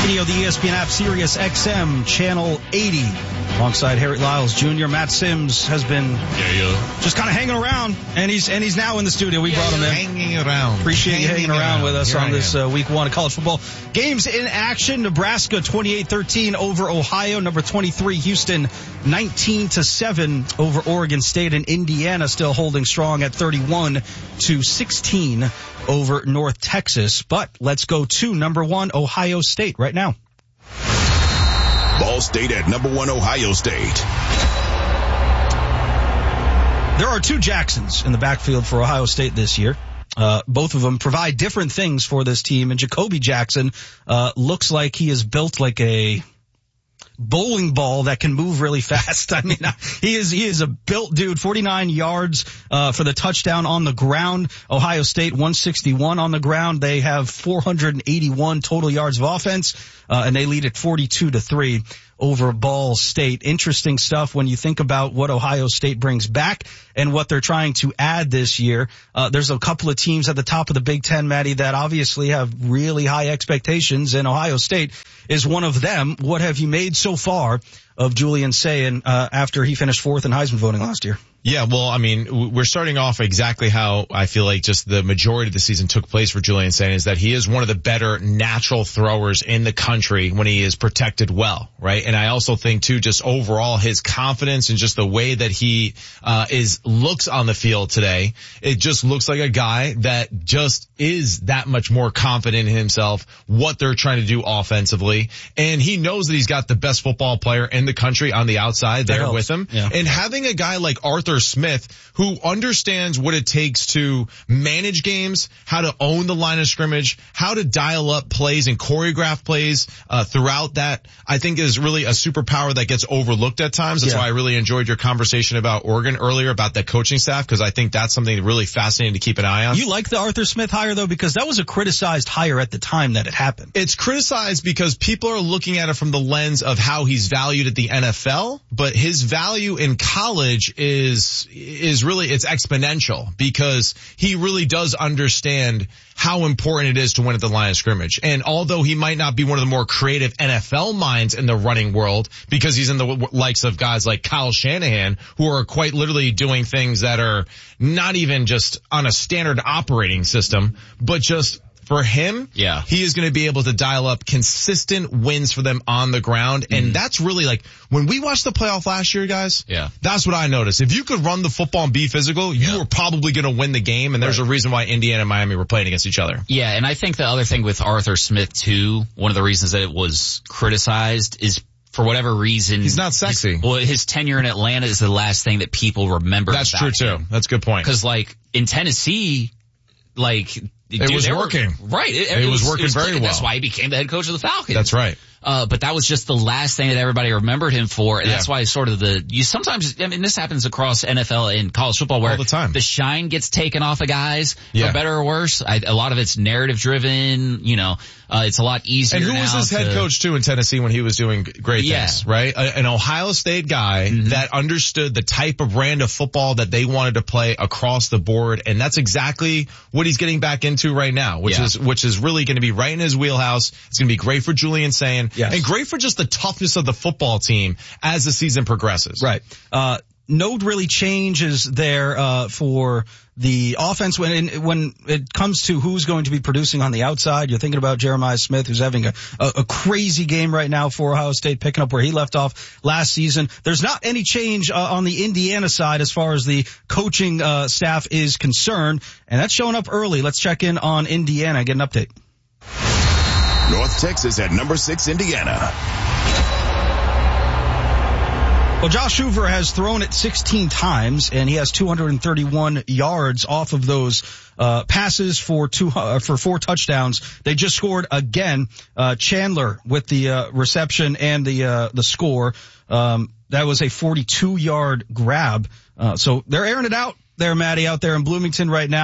Video, the ESPN app, Sirius XM, Channel 80. Alongside Harry Lyles Jr., Matt Sims has been just kind of hanging around, and he's now in the studio. We brought him in. Hanging around. Appreciate you hanging around with us on this week one of college football. Games in action. Nebraska 28-13 over Ohio. Number 23 Houston 19-7 over Oregon State, and Indiana still holding strong at 31-16 over North Texas. But let's go to number 1 Ohio State right now. Ball State at number 1 Ohio State. There are 2 Jacksons in the backfield for Ohio State this year. Both of them provide different things for this team, and Jacoby Jackson looks like he is built like a bowling ball that can move really fast. I mean, he is a built dude. 49 yards for the touchdown on the ground. Ohio State 161 on the ground. They have 481 total yards of offense, and they lead at 42-3 over Ball State. Interesting stuff when you think about what Ohio State brings back and what they're trying to add this year. There's a couple of teams at the top of the Big Ten, Maddie, that obviously have really high expectations, and Ohio State is one of them. What have you made so far of Julian Sayin after he finished 4th in Heisman voting last year? Yeah, well, I mean, we're starting off exactly how I feel like just the majority of the season took place for Julian Sayin, is that he is one of the better natural throwers in the country when he is protected well, right? And I also think, too, just overall his confidence and just the way that he looks on the field today, it just looks like a guy that just is that much more confident in himself, what they're trying to do offensively. And he knows that he's got the best football player in the country on the outside there with him. Yeah. And having a guy like Arthur Smith, who understands what it takes to manage games, how to own the line of scrimmage, how to dial up plays and choreograph plays throughout that, I think is really a superpower that gets overlooked at times. That's why I really enjoyed your conversation about Oregon earlier, about that coaching staff, because I think that's something really fascinating to keep an eye on. You like the Arthur Smith hire, though, because that was a criticized hire at the time that it happened. It's criticized because people are looking at it from the lens of how he's valued at the NFL, but his value in college is really, it's exponential, because he really does understand how important it is to win at the line of scrimmage. And although he might not be one of the more creative NFL minds in the running world, because he's in the likes of guys like Kyle Shanahan, who are quite literally doing things that are not even just on a standard operating system, but just for him, he is going to be able to dial up consistent wins for them on the ground. And that's really like, when we watched the playoff last year, guys, that's what I noticed. If you could run the football and be physical, you were probably going to win the game. And there's a reason why Indiana and Miami were playing against each other. Yeah, and I think the other thing with Arthur Smith, too, one of the reasons that it was criticized is, for whatever reason, he's not sexy. His tenure in Atlanta is the last thing that people remember. That's true, too. That's a good point. Because, like, in Tennessee, like, it was working. Right. It was working very well. That's why he became the head coach of the Falcons. That's right. But that was just the last thing that everybody remembered him for. And that's why sort of sometimes, I mean, this happens across NFL and college football where all the time. The shine gets taken off of guys, for better or worse. A lot of it's narrative driven, it's a lot easier. And who was his head coach too in Tennessee when he was doing great things, right? An Ohio State guy that understood the type of brand of football that they wanted to play across the board. And that's exactly what he's getting back into right now, which is really going to be right in his wheelhouse. It's going to be great for Julian Sayin. Yes. And great for just the toughness of the football team as the season progresses. Right. No really changes there for the offense when it comes to who's going to be producing on the outside. You're thinking about Jeremiah Smith, who's having a crazy game right now for Ohio State, picking up where he left off last season. There's not any change on the Indiana side as far as the coaching staff is concerned, and that's showing up early. Let's check in on Indiana, get an update. North Texas at number 6, Indiana. Well, Josh Hoover has thrown it 16 times, and he has 231 yards off of those passes for 4 touchdowns. They just scored again. Chandler with the reception and the score. That was a 42-yard grab. So they're airing it out there, Maddie, out there in Bloomington right now.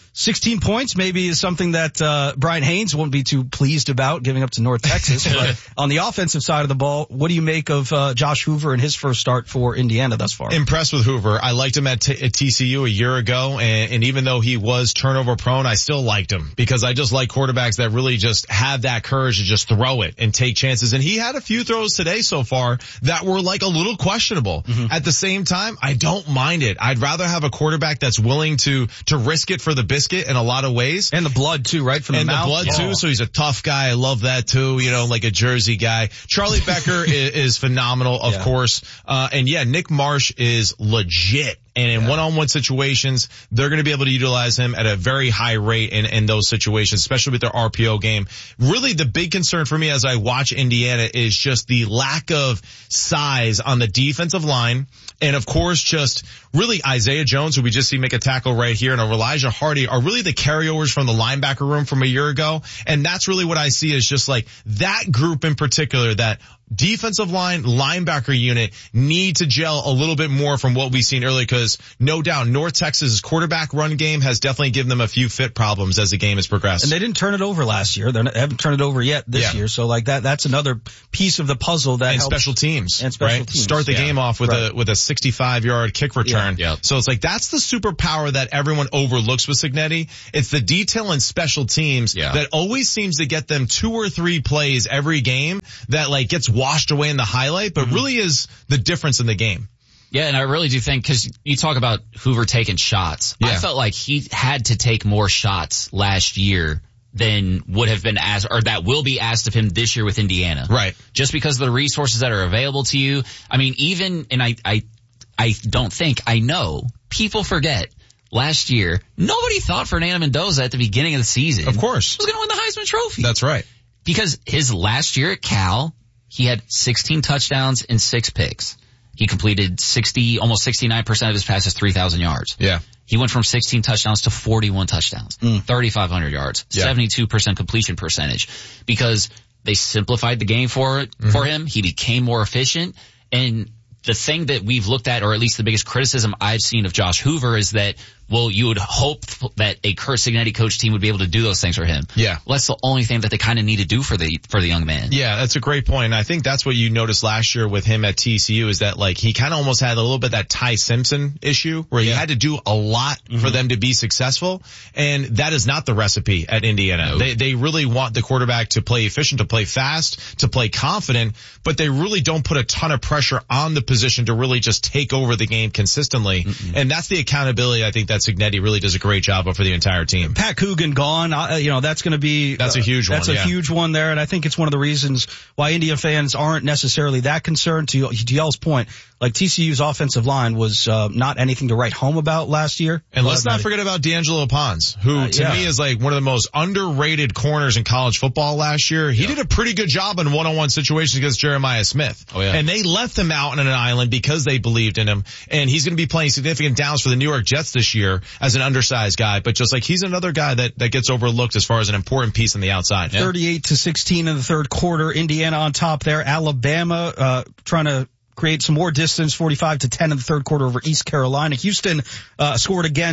16 points maybe is something that Brian Haynes won't be too pleased about giving up to North Texas. But on the offensive side of the ball, what do you make of Josh Hoover and his first start for Indiana thus far? Impressed with Hoover. I liked him at TCU a year ago, and even though he was turnover prone, I still liked him because I just like quarterbacks that really just have that courage to just throw it and take chances. And he had a few throws today so far that were like a little questionable. At the same time, I don't mind it. I'd rather have a quarterback that's willing to risk it for the biscuit in a lot of ways. And the blood too, right? From the mouth. And the blood too, so he's a tough guy. I love that too, like a Jersey guy. Charlie Becker is phenomenal, of course. And Nick Marsh is legit. And in one-on-one situations, they're going to be able to utilize him at a very high rate in those situations, especially with their RPO game. Really, the big concern for me as I watch Indiana is just the lack of size on the defensive line. And of course, just really Isaiah Jones, who we just see make a tackle right here, and Elijah Hardy are really the carryovers from the linebacker room from a year ago. And that's really what I see is just like that group in particular, that defensive line linebacker unit need to gel a little bit more from what we've seen earlier, because no doubt North Texas' quarterback run game has definitely given them a few fit problems as the game has progressed. And they didn't turn it over last year. They haven't turned it over yet this year. So like that's another piece of the puzzle that helps. Special teams. And special teams. Start the game off with a 65-yard kick return. Yeah. So it's like that's the superpower that everyone overlooks with Cignetti. It's the detail in special teams that always seems to get them 2 or 3 plays every game that like gets washed away in the highlight, but really is the difference in the game. Yeah, and I really do think, because you talk about Hoover taking shots. I felt like he had to take more shots last year than would have been asked, or that will be asked of him this year with Indiana. Right. Just because of the resources that are available to you. I mean, even, and I don't think, I know, people forget. Last year, nobody thought Fernando Mendoza at the beginning of the season. Of course. Was going to win the Heisman Trophy. That's right. Because his last year at Cal, he had 16 touchdowns and 6 picks. He completed almost 69% of his passes, 3,000 yards. Yeah. He went from 16 touchdowns to 41 touchdowns, 3,500 yards, 72% completion percentage, because they simplified the game for him. He became more efficient. And the thing that we've looked at, or at least the biggest criticism I've seen of Josh Hoover, is that, well, you would hope that a Curt Cignetti coach team would be able to do those things for him. Yeah. Well, that's the only thing that they kind of need to do for the young man. Yeah, that's a great point. And I think that's what you noticed last year with him at TCU, is that like he kind of almost had a little bit that Ty Simpson issue where he had to do a lot for them to be successful. And that is not the recipe at Indiana. No. They really want the quarterback to play efficient, to play fast, to play confident, but they really don't put a ton of pressure on the position to really just take over the game consistently. And that's the accountability I think that Cignetti really does a great job of for the entire team. Pat Coogan gone, that's going to be a huge one. That's a huge one there, and I think it's one of the reasons why India fans aren't necessarily that concerned. To Yell's point, like TCU's offensive line was not anything to write home about last year. And let's not forget about D'Angelo Pons, who to me is like one of the most underrated corners in college football last year. He did a pretty good job in one-on-one situations against Jeremiah Smith. And they left him out on an island because they believed in him. And he's going to be playing significant downs for the New York Jets this year as an undersized guy. But just like he's another guy that gets overlooked as far as an important piece on the outside. 38-16 in the third quarter. Indiana on top there. Alabama trying to create some more distance, 45-10 in the third quarter over East Carolina. Houston scored again,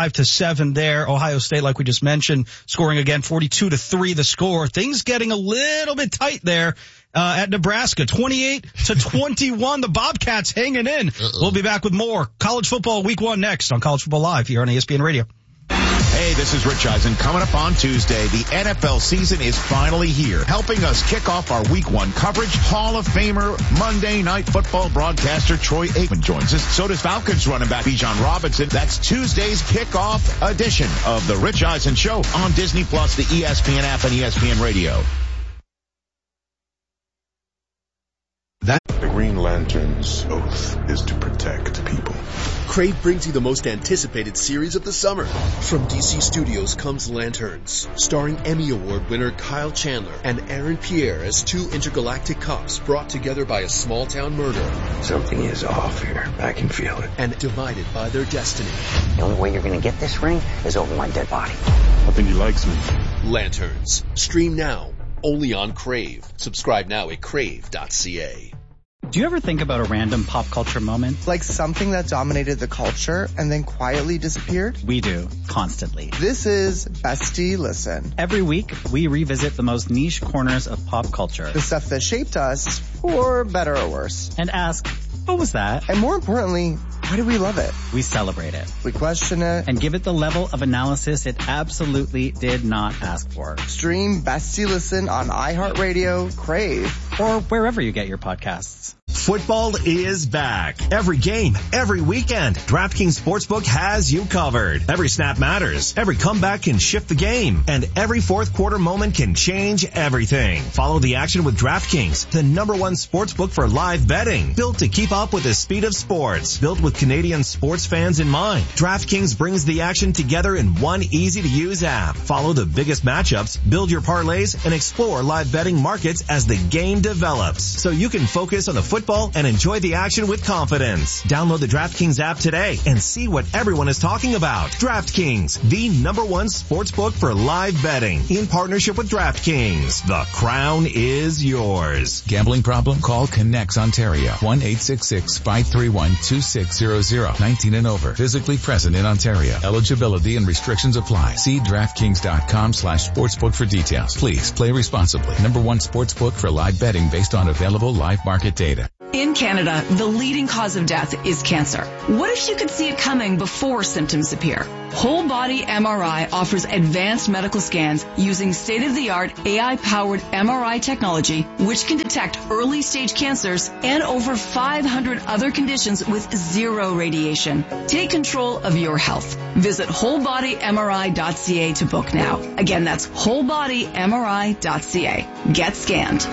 25-7 there. Ohio State, like we just mentioned, scoring again, 42-3 the score. Things getting a little bit tight there at Nebraska, 28-21. The Bobcats hanging in. We'll be back with more college football week 1 next on College Football Live here on ESPN Radio. Hey, this is Rich Eisen. Coming up on Tuesday, the NFL season is finally here. Helping us kick off our Week 1 coverage, Hall of Famer, Monday Night Football broadcaster Troy Aikman joins us. So does Falcons running back Bijan Robinson. That's Tuesday's kickoff edition of the Rich Eisen Show on Disney+, the ESPN app, and ESPN Radio. The Green Lantern's oath is to protect people. Crave brings you the most anticipated series of the summer. From DC Studios comes Lanterns, starring Emmy Award winner Kyle Chandler and Aaron Pierre as 2 intergalactic cops brought together by a small-town murder. Something is off here. I can feel it. And divided by their destiny. The only way you're going to get this ring is over my dead body. I think he likes me. Lanterns. Stream now. Only on Crave. Subscribe now at crave.ca. Do you ever think about a random pop culture moment? Like something that dominated the culture and then quietly disappeared? We do, constantly. This is Bestie Listen. Every week, we revisit the most niche corners of pop culture. The stuff that shaped us, for better or worse. And ask, what was that? And more importantly, why do we love it? We celebrate it. We question it. And give it the level of analysis it absolutely did not ask for. Stream Bestie Listen on iHeartRadio, Crave, or wherever you get your podcasts. Football is back. Every game, every weekend, DraftKings Sportsbook has you covered. Every snap matters. Every comeback can shift the game. And every fourth quarter moment can change everything. Follow the action with DraftKings, the #1 sportsbook for live betting. Built to keep up with the speed of sports. Built with Canadian sports fans in mind. DraftKings brings the action together in one easy-to-use app. Follow the biggest matchups, build your parlays, and explore live betting markets as the game develops. So you can focus on the football and enjoy the action with confidence. Download the DraftKings app today and see what everyone is talking about. DraftKings, the #1 sportsbook for live betting. In partnership with DraftKings, the crown is yours. Gambling problem? Call Connects Ontario. 1-866-531-2600. 19 and over. Physically present in Ontario. Eligibility and restrictions apply. See DraftKings.com/sportsbook for details. Please play responsibly. #1 sportsbook for live betting based on available live market data. In Canada, the leading cause of death is cancer. What if you could see it coming before symptoms appear? Whole Body MRI offers advanced medical scans using state-of-the-art AI-powered MRI technology, which can detect early-stage cancers and over 500 other conditions with zero radiation. Take control of your health. Visit wholebodymri.ca to book now. Again, that's wholebodymri.ca. Get scanned.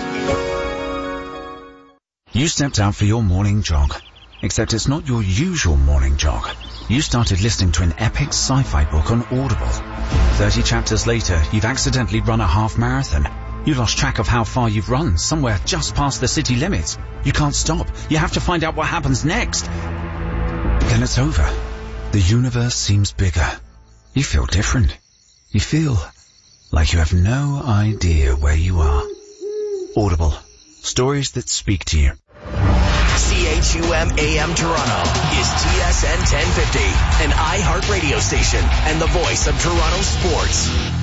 You stepped out for your morning jog, except it's not your usual morning jog. You started listening to an epic sci-fi book on Audible. 30 chapters later, you've accidentally run a half marathon. You lost track of how far you've run, somewhere just past the city limits. You can't stop. You have to find out what happens next. Then it's over. The universe seems bigger. You feel different. You feel like you have no idea where you are. Audible. Stories that speak to you. CHUM AM Toronto is TSN 1050, an iHeart radio station and the voice of Toronto sports.